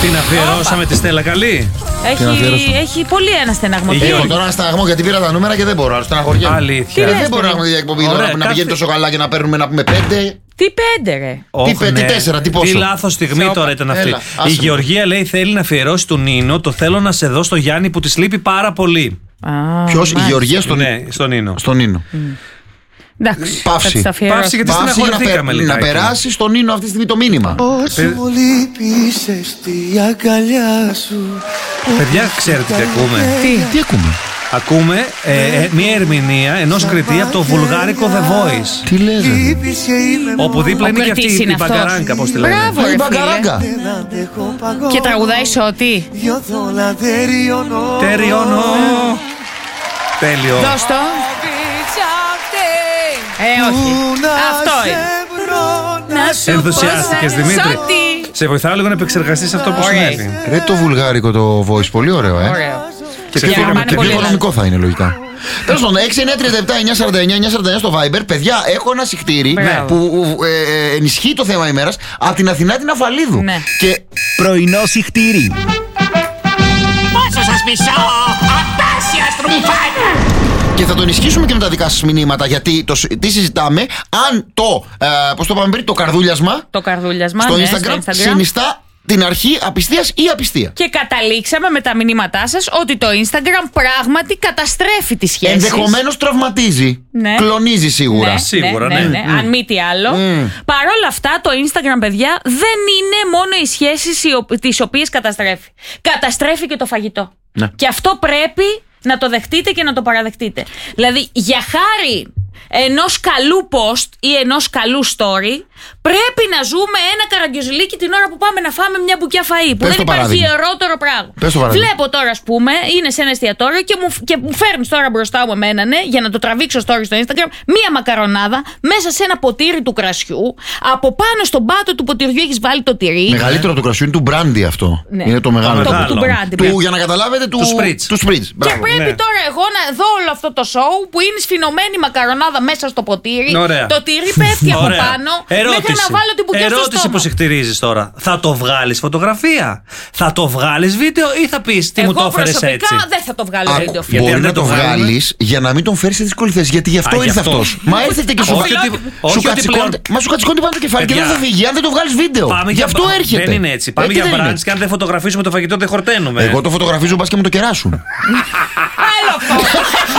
Την αφιερώσαμε τη Στέλλα καλή. Έχει πολύ ένα στεναγμό. Έχω τώρα ένα στεναγμό γιατί πήρα τα νούμερα και δεν μπορώ. Στεναχωριέμαι. Αλήθεια. Δεν μπορώ να έχουμε μια εκπομπή να πηγαίνει τόσο καλά και να παίρνουμε να πούμε 5. Τι 5 ρε. Τι 4, τι πόσο. Τι λάθος στιγμή τώρα ήταν αυτή. Έλα, Η Γεωργία λέει θέλει να αφιερώσει τον Νίνο. Το θέλω να σε δω στο Γιάννη που τη λείπει πάρα πολύ. Ποιος, η Γεωργία στον Ναι, στον Νίνο. Στον Νίνο. Εντάξει. Παύση. Παύση γιατί στεναχωρηθήκαμε να περάσει στον Νίνο αυτή τη στιγμή το μήνυμα. Όσο μου λείπεις στη αγκαλιά σου. Παιδιά, ξέρετε τι ακούμε? Τι ακούμε? Ακούμε μια ερμηνεία ενός κριτή από το βουλγάρικο The Voice. Τι λέτε? Όπου δίπλα είναι και αυτή κριτής η είναι αυτός. μπαγκαράγκα, πώς τη λένε. Μπράβο, ρε Η μπαγκαράγκα. φίλε. Και τραγουδάει σώτη. Τεριώνω. Τέλειο. Δώσ' το. Όχι. Αυτό είναι. Ενθουσιάστηκες, Δημήτρη. Σώτη. Σε βοηθάω λίγο να επεξεργαστείς αυτό που Ωραία. συνέβη. Ρε το βουλγάρικο το voice, πολύ ωραίο, Ωραίο. Και Για να ξεφύγαμε πάνε Και πολύ πιο καλά. οικονομικό θα είναι λογικά. Τέλος πάντων, 6-9-37-949 στο Viber. Παιδιά, έχω ένα συχτήρι Μπράβο. που ενισχύει το θέμα ημέρας από την Αθηνά την Αφαλίδου. Ναι. Και πρωινό συχτήρι. Πόσο σας μισώ, απέσια στρουμφάκια! Και θα το ενισχύσουμε και με τα δικά σας μηνύματα. Γιατί τι συζητάμε, αν πώς το είπαμε πριν, το καρδούλιασμα Το καρδούλιασμα στο ναι, Instagram στο Instagram. συνιστά την αρχή απιστίας ή απιστία. Και καταλήξαμε με τα μηνύματά σας ότι το Instagram πράγματι καταστρέφει τις σχέσεις. Ενδεχομένως τραυματίζει. Ναι. Κλονίζει σίγουρα. Σίγουρα, ναι. Αν μη τι άλλο. Παρ' όλα αυτά, το Instagram, παιδιά, δεν είναι μόνο οι σχέσεις τις οποίες καταστρέφει. Καταστρέφει και το φαγητό. Ναι. Και αυτό πρέπει να το δεχτείτε και να το παραδεχτείτε. Δηλαδή, για χάρη ενός καλού post ή ενός καλού story, πρέπει να ζούμε ένα καραγκιόζηλίκι την ώρα που πάμε να φάμε μια μπουκιά φαΐ. Που Πες δεν το υπάρχει παράδειγμα. ιερότερο πράγμα. Πες το παράδειγμα. Βλέπω τώρα, ας πούμε, είναι σε ένα εστιατόριο και μου φέρνει τώρα μπροστά μου εμένα, ναι, για να το τραβήξω story στο Instagram, μία μακαρονάδα μέσα σε ένα ποτήρι του κρασιού. Από πάνω στον πάτο του ποτηριού έχεις βάλει το τυρί. Μεγαλύτερο του κρασιού είναι του μπράντι αυτό. Ναι. Είναι το μεγάλο. Το μεγάλο. του μπράντι. Για να καταλάβετε, του Spritz. Του Spritz. Και Μπράβο. πρέπει ναι. τώρα εγώ να δω όλο αυτό το show που είναι σφινωμένη μακαρονάδα μέσα στο ποτήρι. Ωραία. Το τυρί πέφτει από Ωραία. πάνω. Μέχρι να βάλω την μπουκιά στο Ερώτηση στόμα. που συχτηρίζεις τώρα. Θα το βγάλεις φωτογραφία? Θα το βγάλεις βίντεο ή θα πεις τι μου το έφερες έτσι? Εγώ προσωπικά δεν θα το βγάλω βίντεο. Γιατί Μπορεί αν να δεν το το βγάλουμε- βγάλεις για να μην τον φέρεις σε δύσκολη θέση. Γιατί γι' αυτό γι' ήρθε αυτό. αυτός. Μα έρχεται και σου Όχι ότι- όχι ότι κατσικώνει. πλέον- Μα σου κατσικώνει πάνω το κεφάλι και Παιδιά, δεν θα φύγει αν δεν το βγάλεις βίντεο. Πάμε Γι' για αυτό έρχεται. Δεν είναι έτσι. Πάμε Τι για δεν είναι? μπράντς και αν δεν φωτογραφίσουμε το φαγητό δεν χορταίνουμε. Εγώ το φωτογραφίζω μπας και μου το κεράσουν. Άλλο αυτό.